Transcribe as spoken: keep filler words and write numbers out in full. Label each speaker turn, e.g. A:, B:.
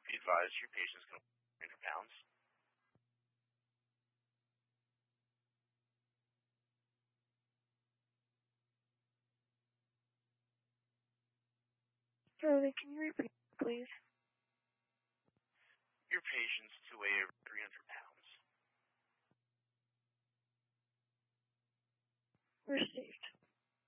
A: Be advised your patient is going to weigh three hundred pounds.
B: Charlie, can you repeat, please?
A: Your patient's to weigh